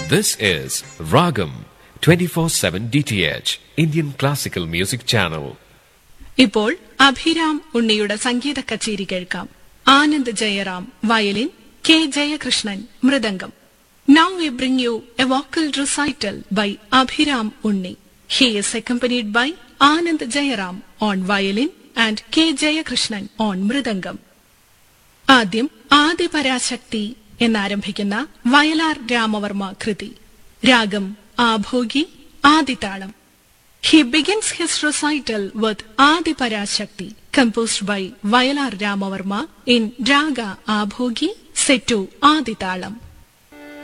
This is Ragam 24/7 DTH Indian Classical Music Channel. ഇപ്പോൾ അഭിരാം ഉണ്ണിയുടെ സംഗീത കച്ചേരി കേൾക്കാം. Anand Jayaram violin, K Jayakrishnan mridangam. Now we bring you a vocal recital by Abhiram Unni. He is accompanied by Anand Jayaram on violin and K Jayakrishnan on mridangam. ആദ്യം ആദിപരാശക്തി എന്നാരംഭിക്കുന്ന വയലാർ രാമവർമ്മ കൃതി. രാഗം Abhogi, ആദിതാളം. He begins his recital with Adiparashakti, composed by Vayalar Ramavarma in Raga Abhogi, set to Aditalam.